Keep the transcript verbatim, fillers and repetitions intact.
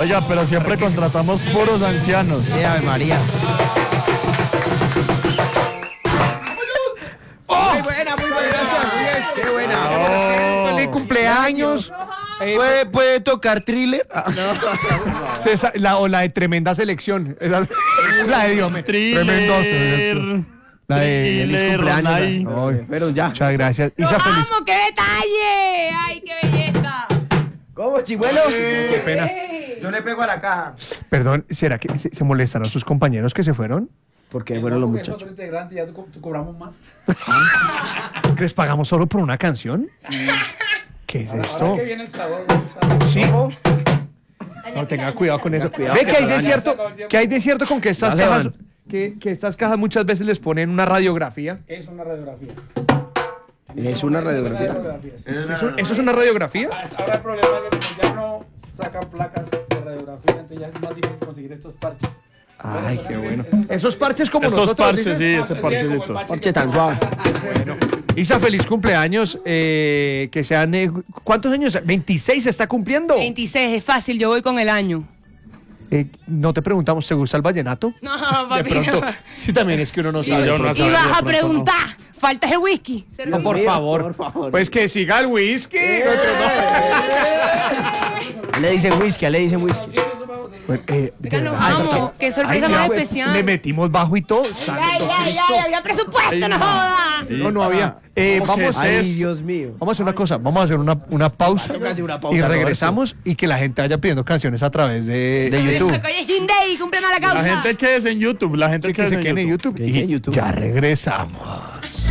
Oiga, pero siempre contratamos puros ancianos. Sí, Ave María. ¡Oh! Muy buena, muy buena. Qué buena. Oh. ¡Feliz cumpleaños! Eh, ¿Puede, puede tocar thriller? César, la, o la de tremenda selección. Esa es la de Dios. Tremenda selección. La de Feliz cumpleaños. Ay. Ay, Pero ya. muchas gracias. ¡Nos Isa, feliz. vamos! ¡Qué detalle! ¡Ay, qué belleza! ¿Cómo, chibuelo? Qué pena. Yo le pego a la caja. Perdón, ¿será que se, se molestarán sus compañeros que se fueron? Porque bueno, los muchachos. Otro integrante, ya tú, tú cobramos más. ¿Les pagamos solo por una canción? ¿Qué es esto? Ahora que viene el sabor, el sabor. Sí. No, tenga cuidado con eso. cuidado, Ve que que hay de daña. cierto, que hay de cierto con que estas Dale, cajas, Van. que, que estas cajas muchas veces les ponen una radiografía. Es una radiografía. Es una radiografía. ¿Eso es, un- eso es una radiografía? Ah, Ahora el problema es que como ya no sacan placas de radiografía, entonces ya es más difícil conseguir estos parches. Ay, qué bueno. Esos parches como Estos nosotros. parches, dices. sí, ese Como el parcelito. parche Parche tan suave. Isa, feliz cumpleaños. Eh, que sean. eh, ¿Cuántos años? veintiséis se está cumpliendo. veintiséis, es fácil, yo voy con el año. Eh, no te preguntamos, ¿te gusta el vallenato? No, De papi. pronto. no. Sí, también es que uno no sabe. yo no Y sabía, vas de a pronto preguntar, falta el whisky. No, por Dios mío, favor. por favor. Pues que siga el whisky. Le dicen whisky, le dicen whisky. Pues, eh, Oiga, de nos verdad, vamos. está- Qué sorpresa Ay, más mira, especial. Le metimos bajo y todo. Ya, Santo ya, Cristo. ya, ya, había presupuesto, no joda. No, no había. Eh, ¿Cómo que vamos, es Ay, esto? Dios mío. vamos a hacer una cosa. Vamos a hacer una, una pausa. Toca hacer una pausa, Y regresamos y que la gente vaya pidiendo canciones a través de, de Eso, YouTube. que hoy es Gin Day, cumple mala causa. La gente que es en YouTube, la gente Así que que es se en queden en YouTube. YouTube. Que Y en YouTube. ya regresamos.